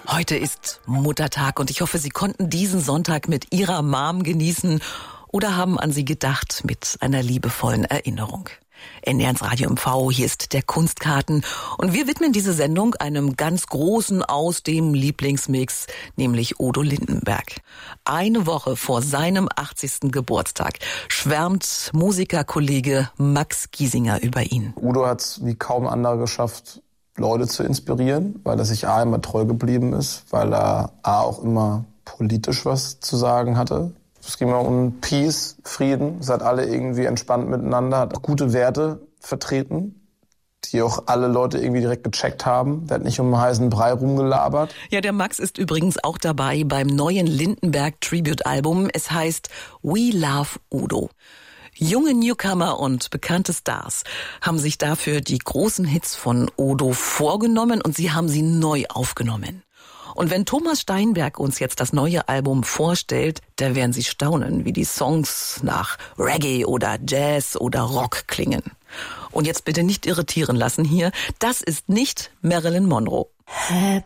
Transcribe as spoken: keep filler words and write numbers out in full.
Heute ist Muttertag und ich hoffe, Sie konnten diesen Sonntag mit Ihrer Mom genießen oder haben an sie gedacht mit einer liebevollen Erinnerung. N D R eins Radio M V, hier ist der Kunstkarten und wir widmen diese Sendung einem ganz großen aus dem Lieblingsmix, nämlich Udo Lindenberg. Eine Woche vor seinem achtzigsten Geburtstag schwärmt Musikerkollege Max Giesinger über ihn. Udo hat es wie kaum anderer geschafft, Leute zu inspirieren, weil er sich A immer treu geblieben ist, weil er A auch immer politisch was zu sagen hatte. Es ging immer um Peace, Frieden, seid alle irgendwie entspannt miteinander, hat auch gute Werte vertreten, die auch alle Leute irgendwie direkt gecheckt haben. Der hat nicht um einen heißen Brei rumgelabert. Ja, der Max ist übrigens auch dabei beim neuen Lindenberg-Tribute-Album. Es heißt We Love Udo. Junge Newcomer und bekannte Stars haben sich dafür die großen Hits von Udo vorgenommen und sie haben sie neu aufgenommen. Und wenn Thomas Steinberg uns jetzt das neue Album vorstellt, da werden Sie staunen, wie die Songs nach Reggae oder Jazz oder Rock klingen. Und jetzt bitte nicht irritieren lassen hier, das ist nicht Marilyn Monroe. Happy